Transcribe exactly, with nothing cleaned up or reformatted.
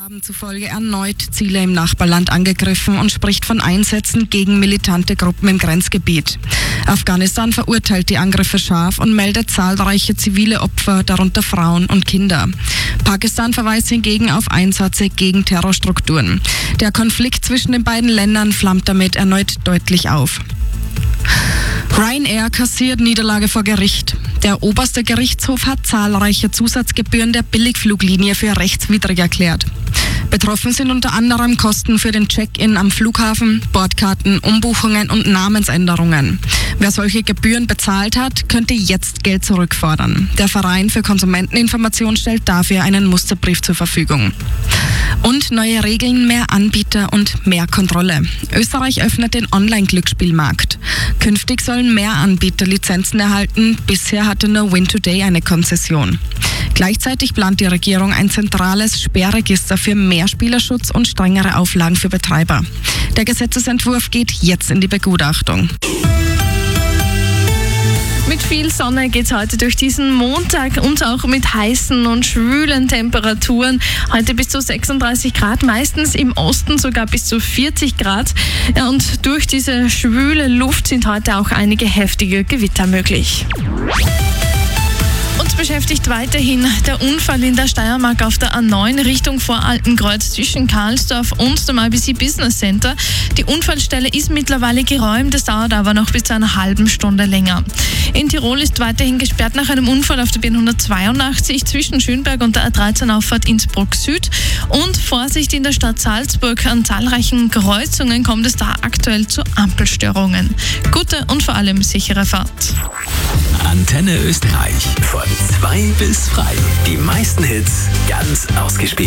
Angaben zufolge erneut Ziele im Nachbarland angegriffen und spricht von Einsätzen gegen militante Gruppen im Grenzgebiet. Afghanistan verurteilt die Angriffe scharf und meldet zahlreiche zivile Opfer, darunter Frauen und Kinder. Pakistan verweist hingegen auf Einsätze gegen Terrorstrukturen. Der Konflikt zwischen den beiden Ländern flammt damit erneut deutlich auf. Ryanair kassiert Niederlage vor Gericht. Der oberste Gerichtshof hat zahlreiche Zusatzgebühren der Billigfluglinie für rechtswidrig erklärt. Betroffen sind unter anderem Kosten für den Check-in am Flughafen, Bordkarten, Umbuchungen und Namensänderungen. Wer solche Gebühren bezahlt hat, könnte jetzt Geld zurückfordern. Der Verein für Konsumenteninformation stellt dafür einen Musterbrief zur Verfügung. Und neue Regeln, mehr Anbieter und mehr Kontrolle. Österreich öffnet den Online-Glücksspielmarkt. Künftig sollen mehr Anbieter Lizenzen erhalten. Bisher hatte nur Win Today eine Konzession. Gleichzeitig plant die Regierung ein zentrales Sperrregister für mehr Spielerschutz und strengere Auflagen für Betreiber. Der Gesetzesentwurf geht jetzt in die Begutachtung. Mit viel Sonne geht's heute durch diesen Montag und auch mit heißen und schwülen Temperaturen. Heute bis zu sechsunddreißig Grad, meistens im Osten sogar bis zu vierzig Grad. Ja, und durch diese schwüle Luft sind heute auch einige heftige Gewitter möglich. Uns beschäftigt weiterhin der Unfall in der Steiermark auf der A neun Richtung Voraltenkreuz zwischen Karlsdorf und dem I B C Business Center. Die Unfallstelle ist mittlerweile geräumt, es dauert aber noch bis zu einer halben Stunde länger. In Tirol ist weiterhin gesperrt nach einem Unfall auf der B hundertzweiundachtzig zwischen Schönberg und der A dreizehn Auffahrt Innsbruck Süd. Und Vorsicht in der Stadt Salzburg, an zahlreichen Kreuzungen kommt es da aktuell zu Ampelstörungen. Gute und vor allem sichere Fahrt. Antenne Österreich von zwei bis frei. Die meisten Hits ganz ausgespielt.